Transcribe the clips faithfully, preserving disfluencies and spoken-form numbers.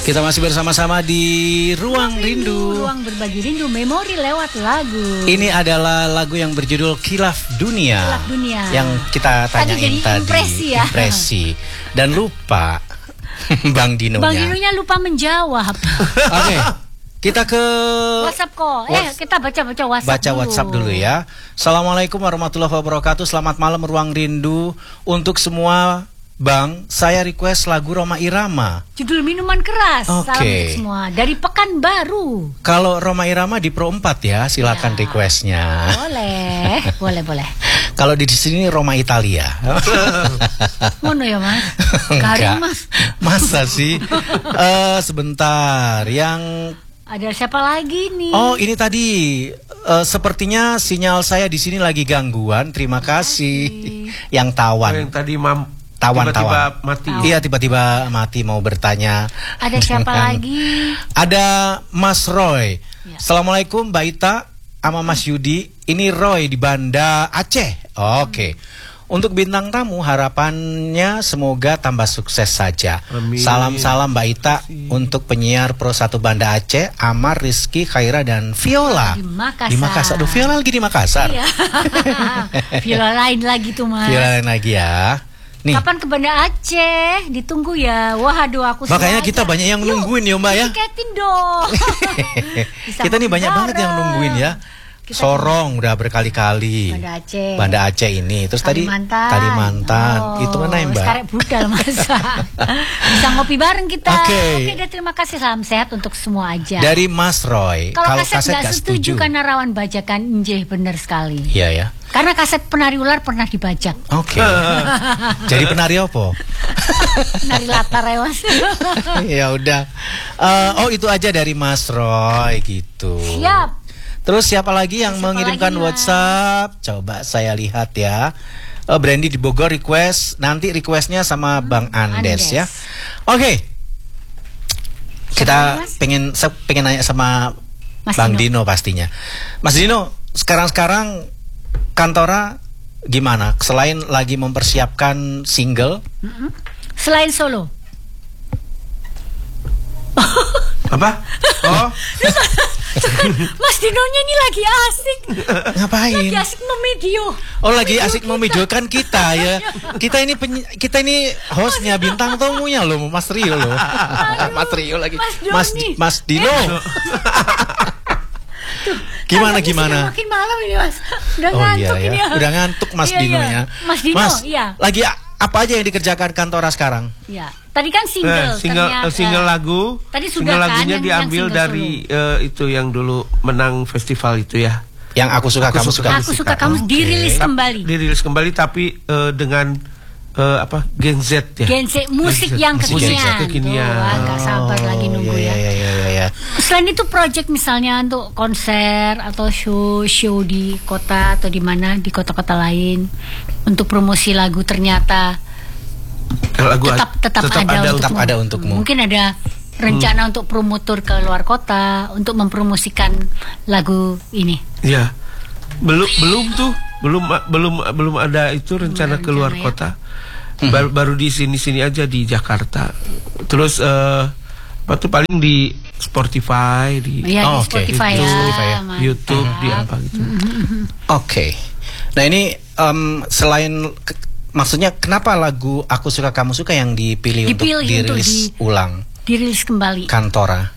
Kita masih bersama-sama di Ruang Rindu, Rindu. Ruang berbagi rindu, memori lewat lagu. Ini adalah lagu yang berjudul Khilaf Dunia. Khilaf Dunia. Yang kita tanyain tadi. Tadi impresi ya. Impresi. Dan lupa Bang Dinonya. Bang Dinonya lupa menjawab. Oke. Okay. Kita ke WhatsApp kok. Eh, kita baca-baca WhatsApp Baca dulu. WhatsApp dulu ya. Assalamualaikum warahmatullahi wabarakatuh. Selamat malam Ruang Rindu. Untuk semua Bang, saya request lagu Rhoma Irama. Judul Minuman Keras. Oke. Salam untuk semua dari Pekanbaru. Kalau Rhoma Irama di Pro empat ya, silakan ya. Requestnya. Boleh, boleh, boleh. Kalau di sini Roma Italia. Mono ya Mas? Enggak. Mas. Masa sih? uh, sebentar, yang ada siapa lagi nih? Oh, ini tadi uh, sepertinya sinyal saya di sini lagi gangguan. Terima kasih. Yang tawan. Oh, yang tadi mam tawan tiba-tiba tawan. mati. Iya, tiba-tiba mati mau bertanya. Ada siapa lagi? Ada Mas Roy. Ya. Assalamualaikum Mbak Ita sama Mas Yudi. Ini Roy di Banda Aceh. Oke. Okay. Untuk bintang tamu harapannya semoga tambah sukses saja. Salam-salam Mbak Ita untuk penyiar Pro satu Banda Aceh, Amar, Rizky, Khaira dan Viola. Di Makassar. Di Makassar. Aduh, Viola lagi di Makassar. Iya. Viola lain lagi tuh Mas. Viola lain lagi ya. Nih. Kapan ke Banda Aceh? Ditunggu ya. Wah, aduh aku makanya sengaja. kita banyak yang nungguin ya Mbak ya. Tiketin dong. Kita nih banyak banget yang nungguin ya. Kita Sorong udah berkali-kali. Banda Aceh. Banda Aceh ini. Terus Kalimantan. tadi Kalimantan. Oh, itu mana ya Mbak? Sekarang budal masa. Bisa ngopi bareng kita. Oke. Okay. Oke, okay, terima kasih. Salam sehat untuk semua aja. Dari Mas Roy. Kalau kaset, kaset nggak setuju karena rawan bajakan, njeh bener sekali. Iya ya. Karena kaset penari ular pernah dibajak. Oke. Okay. Jadi penari apa? Penari latar ya Mas. Ya udah. Uh, oh itu aja dari Mas Roy gitu. Siap. Terus siapa lagi yang siapa mengirimkan lagi, WhatsApp? Coba saya lihat ya. Uh, Brandy di Bogor request. Nanti requestnya sama hmm, Bang Andes, Andes ya. Oke. Okay. Kita lagi, pengen pengen nanya sama Mas Bang Dino. Dino pastinya. Mas Dino, sekarang-sekarang Kantora gimana? Selain lagi mempersiapkan single, mm-hmm. Selain solo. Apa? Oh. Mas Dinonya ini lagi asik. Ngapain? Lagi asik memedio. Oh, lagi asik memedio kan kita ya. Kita ini kita ini hostnya, bintang tamunya loh, Mas Rio loh. Mas Rio lagi. Mas Mas, Mas Dino. Tuh, gimana gimana? Makin malam ini Mas. Udah oh, ngantuk iya, ini ya. Udah ngantuk Mas iya, Dino iya. ya. Mas Dino, Mas, iya. Lagi apa aja yang dikerjakan Kantora sekarang? Iya. Tadi kan single, eh, single, ternyata, single lagu. Tadi sudah single kan lagunya yang, diambil yang dari uh, itu yang dulu menang festival itu ya. Yang aku suka aku kamu suka. suka. Aku suka kamu okay. Dirilis kembali. Dirilis kembali tapi uh, dengan uh, apa? Gen Z ya. Gen Z musik Gen Z. Yang kekinian. kekinian. Tuh, agak sabar oh, lagi nunggu iya, ya. Iya, iya, iya, iya. Selain itu project misalnya untuk konser atau show show di kota atau di mana di kota-kota lain untuk promosi lagu ternyata lagu tetap tetap, tetap ada, ada, untuk tetap ada untukmu. Mungkin ada rencana hmm. untuk promotor ke luar kota untuk mempromosikan lagu ini. Ya. Belum belum tuh, belum belum belum ada itu rencana ke luar ya. Kota. Hmm. Baru baru di sini-sini aja di Jakarta. Terus uh, apa tuh paling di Spotify di ya, oh, di Spotify, okay. ya, Spotify ya. YouTube di apa gitu. Oke. Okay. Nah, ini um, selain ke, maksudnya kenapa lagu Aku Suka Kamu Suka yang dipilih, dipilih untuk dirilis untuk di, ulang? Dirilis kembali. Kantora.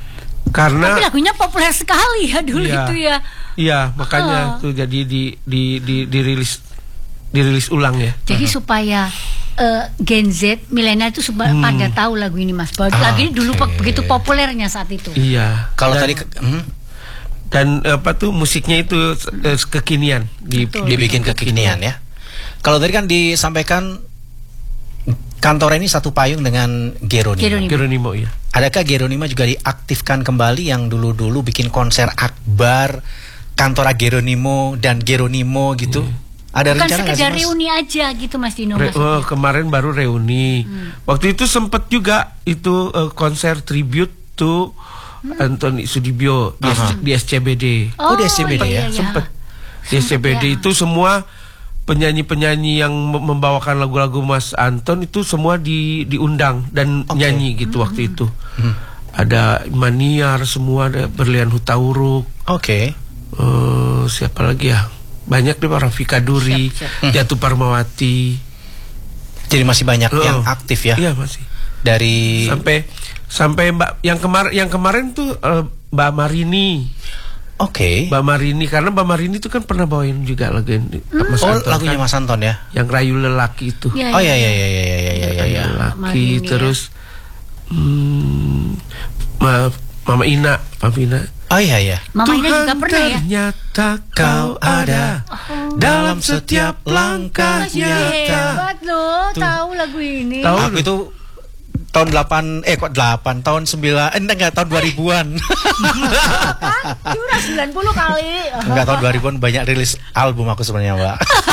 Karena tapi lagunya populer sekali ya dulu iya, itu ya. Iya, makanya oh. tuh jadi di di di dirilis dirilis ulang ya. Jadi uh-huh. supaya uh, Gen Z milenial itu supaya hmm. pada tahu lagu ini Mas. Bahwa ah, lagu ini dulu okay. begitu populernya saat itu. Iya. Kalau tadi ke, hmm? dan apa tuh musiknya itu uh, kekinian di, dibikin kekinian ya. Kalau tadi kan disampaikan Kantora ini satu payung dengan Geronimo. Geronimo. Geronimo ya. Adakah Geronimo juga diaktifkan kembali yang dulu-dulu bikin konser akbar Kantora Geronimo dan Geronimo gitu? Hmm. Ada bukan rencana sekedar sih, reuni aja gitu Mas Dino. Re oh, kemarin baru reuni. Hmm. Waktu itu sempet juga itu uh, konser tribute to hmm. Anthony Sudibyo di, uh -huh. di S C B D. Oh, oh di S C B D iya, ya. iya. Sempet di S C B D ya. Itu semua penyanyi-penyanyi yang membawakan lagu-lagu Mas Anton itu semua di diundang dan okay. nyanyi gitu mm-hmm. waktu itu. Mm. Ada Maniar semua, ada Berlian Hutauruk. Oke. Okay. Uh, siapa lagi ya? Banyak deh, Rafika Duri, siap, siap. Jatuh Parmawati. Jadi masih banyak oh. yang aktif ya? Iya masih. Dari sampai sampai Mbak yang kemarin yang kemarin tuh uh, Mbak Marini. Oke. Okay. Mbak Marini, karena Mbak Marini itu kan pernah bawain juga lagu hmm. Mas oh, Anton, lagunya kan? Mas Anton ya? Yang Rayu Lelaki itu. Ya, oh ya ya ya ya ya ya ya. ya. Lelaki terus hmm, Ma, Mama Ina, Mama Ina. Oh iya ya. Mama Ina juga pernah ya. Ternyata kau ada oh. dalam setiap langkahnya. Hebat loh, tahu lagu ini. Tahu aku itu tahun delapan eh kok delapan tahun sembilan eh enggak tahun dua ribuan. Kan udah sembilan puluh kali. Enggak, tahun dua ribuan banyak rilis album aku sebenarnya, Mbak.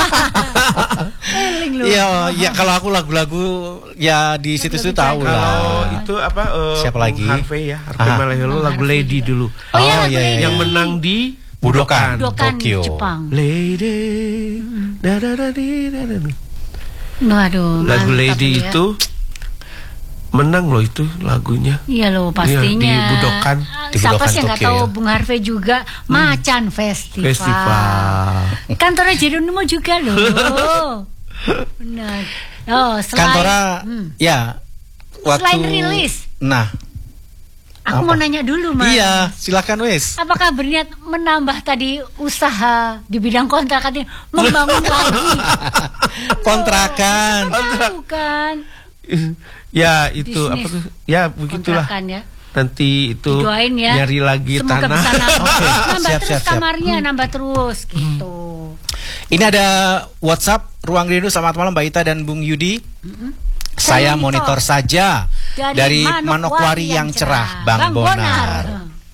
Iya, ya kalau aku lagu-lagu ya di situ-situ tahu lah. Kalau itu apa uh, siapa lagi? Harvey ya, Harvey Maleholo lagu Lady dulu. Oh, oh iya, iya, yang menang di Budokan, Budokan Tokyo. Jepang. Lady. Da da da di da da. Waduh, lagu Lady ya. Itu menang loh itu lagunya. Iya loh pastinya. Ya, di Budokan. Di Siapa sih yang nggak tahu ya? Bung Harvey juga hmm. Macan Festival. Festival. Kantornya Jeronimo juga loh. Benar. Oh, selain Kantora hmm. ya. Waktu, selain rilis. Nah. Aku apa? Mau nanya dulu, Mas. Iya, silakan wes. Apakah berniat menambah tadi usaha di bidang kontrakan ini, membangun lagi? Kontrakan. Bukan. Ya itu bisnis. Apa tuh? Ya begitulah. Ya. Nanti itu didoain ya. Nyari lagi semoga tanah. Okay. Nambah siap, terus siap, kamarnya, siap. nambah terus gitu. Ini ada WhatsApp Ruang Rindu. Selamat malam Mbak Ita dan Bung Yudi. Mm-hmm. Saya monitor, monitor saja dari, dari Manokwari yang cerah, Bang, Bang Bonar. Bonar.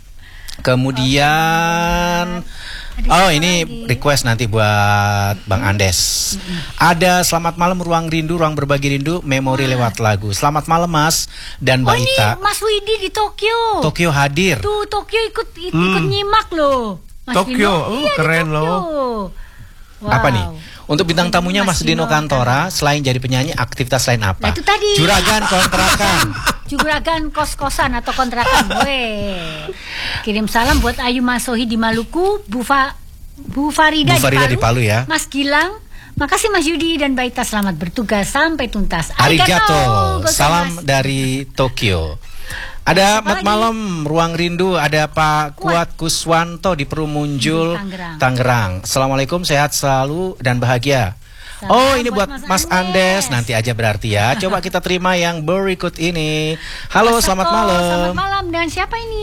Kemudian oh ini lagi. Request nanti buat Bang Andes. Mm-hmm. Ada selamat malam Ruang Rindu, Ruang Berbagi Rindu, memori ah. lewat lagu. Selamat malam Mas dan Mbak oh, Ita. Ini Mas Widi di Tokyo. Tokyo hadir. Tuh Tokyo ikut ikut hmm. nyimak loh. Mas Tokyo, oh, iya, keren loh. Wow. Apa nih? Untuk bintang tamunya Mas, Mas Dino Kantora, selain jadi penyanyi, aktivitas lain apa? Nah, itu tadi. Juragan kontrakan. Juragan kos-kosan atau kontrakan. Weh. Kirim salam buat Ayu Masohi di Maluku, Bu Fa Bu Farida, Bu Farida di, Palu, di Palu ya. Mas Gilang, makasih Mas Yudi dan Baita, selamat bertugas sampai tuntas. Arigato. Salam mas. Dari Tokyo. Ada Mat Malam Ruang Rindu, ada Pak Kuat, Kuat Kuswanto di Perumunjul, Tangerang. Tangerang. Assalamualaikum, sehat selalu dan bahagia. Salam oh ini buat, buat Mas, Mas Andes. Andes nanti aja berarti ya. Coba kita terima yang berikut ini. Halo, Mas selamat Sato, malam. Selamat malam, dengan siapa ini?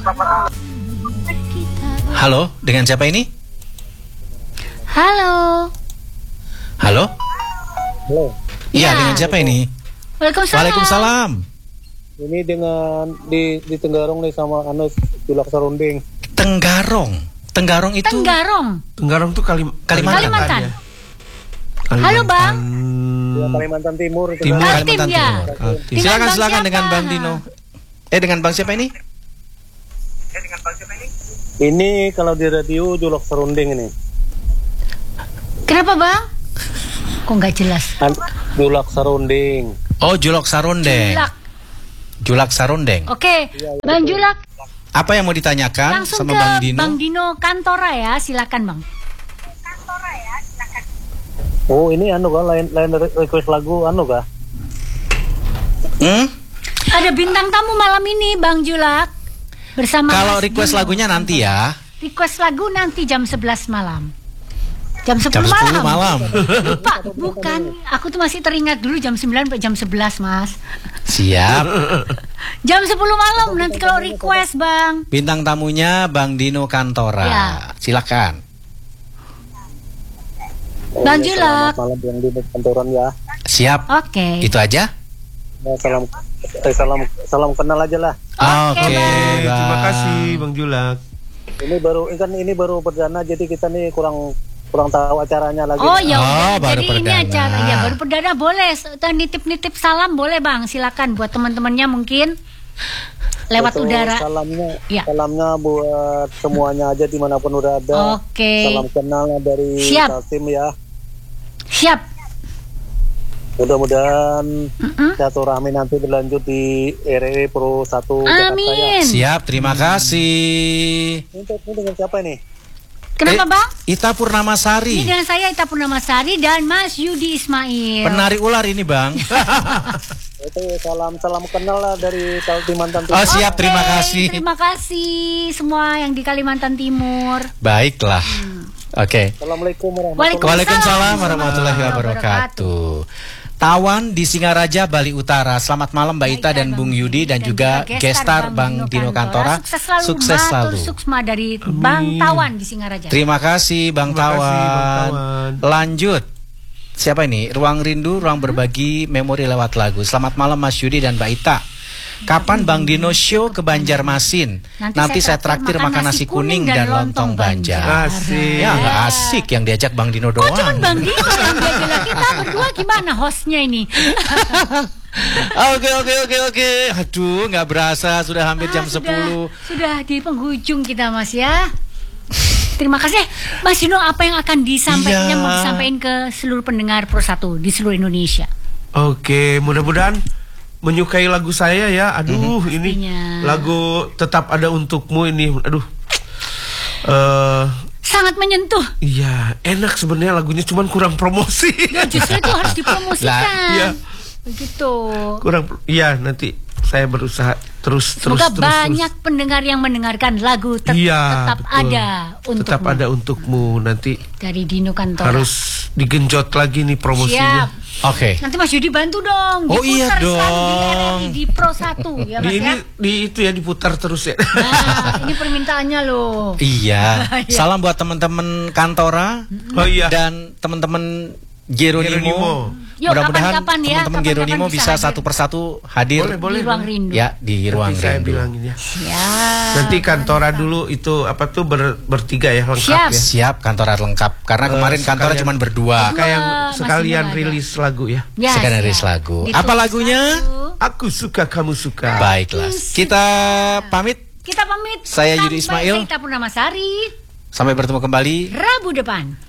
Halo, dengan siapa ini? Halo. Halo. Halo. Iya, ya. Dengan siapa ini? Waalaikumsalam. Waalaikumsalam. Ini dengan di di Tenggarong nih sama Anus Julak Sarunding. Tenggarong. Tenggarong itu. Tenggarong. Tenggarong tuh Kalim Kalimantan. Kalimantan. Ya. Kalimantan. Halo Bang. Ya, Kalimantan Timur. Timur Kalimantan ya. Timur. Timur. Silakan silakan dengan Bang Dino. Eh dengan Bang siapa ini? Eh dengan Bang siapa ini? Ini kalau di radio Julak Sarunding ini. Kenapa Bang? Kok nggak jelas? Julak Sarunding. Oh Julak Sarunding. Julak. Julak Sarundeng. Oke, ya, ya, Bang betul. Julak. Apa yang mau ditanyakan langsung sama ke Bang Dino? Bang Dino Kantora ya, silakan Bang. Kantora ya, silakan. Oh ini anu kah, lain lain request lagu anu kah? Hmm? Ada bintang tamu malam ini Bang Julak bersama. Kalau request Dino. Lagunya nanti ya. Request lagu nanti jam sebelas malam. Jam sepuluh, jam sepuluh malam. malam. Lupa, bukan. Aku tuh masih teringat dulu jam sembilan sampai jam sebelas, Mas. Siap. Jam sepuluh malam nanti kalau request, Bang. Bintang tamunya Bang Dino Kantora. Ya. Silakan. Bang Julak. Selamat malam Bang Dino Kantoran ya. Siap. Oke. Okay. Itu aja? Ya, salam salam salam kenal aja lah. Oke. Okay. Okay. Terima kasih Bang Julak. Ini baru kan ini baru perdana jadi kita nih kurang kurang tahu acaranya lagi. Oh ya oh, jadi perdana. Ini acara ya baru perdana boleh nitip-nitip salam boleh Bang, silakan buat teman-temannya mungkin lewat itu udara. Salamnya ya. Salamnya buat semuanya aja dimanapun udah ada. Oke. Okay. Salam kenal dari Kasim ya. Siap. Mudah-mudahan Mm-mm. silaturahmi nanti berlanjut di R R W Pro satu Jakarta ya. Amin. Siap, terima kasih. Ini, ini dengan siapa ini? Kenapa Eh, Bang? Ita Purnamasari. Ini dengan saya Ita Purnamasari dan Mas Yudi Ismail. Penari ular ini, Bang. Itu salam salam kenal lah dari Kalimantan Timur. Oh, siap, terima Oke, kasih. Terima kasih semua yang di Kalimantan Timur. Baiklah. Oke. Assalamualaikum warahmatullahi Waalaikumsalam warahmatullahi wabarakatuh. Tawan di Singaraja, Bali Utara. Selamat malam Mbak Ita dan Bung Yudi dan juga gestar Bang Dino Kantora. Sukses selalu. Sukses Matur selalu. Suksma dari Bang Tawan di Singaraja. Terima kasih Bang Terima kasih, Bang Tawan. Tawan. Lanjut. Siapa ini? Ruang Rindu, ruang berbagi memori lewat lagu. Selamat malam Mas Yudi dan Mbak Ita. Kapan Bang Dino show ke Banjarmasin? Nanti Nanti, saya saya traktir makan nasi kuning dan lontong Banjar. Asik. Ya nggak asik yang diajak Bang Dino Kok doang. cuman Bang Dino yang diajak, kita berdua gimana hostnya ini? Oke oke oke oke. Aduh nggak berasa sudah hampir jam Ah, sudah- sepuluh. Sudah di penghujung kita Mas ya. Terima kasih Mas Dino, apa yang akan disampaikan Iya. mau disampaikan ke seluruh pendengar Pro satu di seluruh Indonesia? Oke, mudah-mudahan menyukai lagu saya ya. Aduh, ini Pastinya. lagu Tetap Ada Untukmu ini. Aduh. Eh, Sangat menyentuh. iya, enak sebenarnya lagunya, cuman kurang promosi. Ya, justru itu harus dipromosikan. Lah, iya. Begitu. kurang iya, nanti saya berusaha terus terus Semoga terus. banyak terus. pendengar yang mendengarkan lagu tet- Iya, tetap betul. ada untukmu Tetap Ada Untukmu, nanti dari Dino Kantora. harus digenjot lagi nih promosinya. Siap. Oke. Nanti Mas Yudi bantu dong. Oh, iya diputar selalu dong. Di R R I di Pro satu ya Mas Di ini ya. di itu ya diputar terus ya. Nah, ini permintaannya loh. Iya. Salam buat teman-teman Kantora Oh iya. dan teman-teman Geronimo. Geronimo. Yuk, Mudah-mudahan kapan-kapan ya, teman-teman kapan-kapan Geronimo bisa bisa hadir. satu persatu hadir. Boleh, boleh. Di ruang rindu. Ya di ruang Nanti saya rindu. bilangin ya. Siap. Nanti Kantora dulu itu apa tuh ber- bertiga ya, lengkap Siap. ya. Siap Kantora lengkap karena Eh, kemarin Kantora sekalian- cuma berdua. Kayak Mas sekalian Dino ada. rilis lagu ya. Ya, Sekarang siap. rilis lagu. Di Apa Pro lagunya? satu. Aku suka kamu suka. Baiklah. Kita pamit. Kita pamit. Saya Yudi Sampai Ismail. Saya Ita Purnamasari. Sampai bertemu kembali. Rabu depan.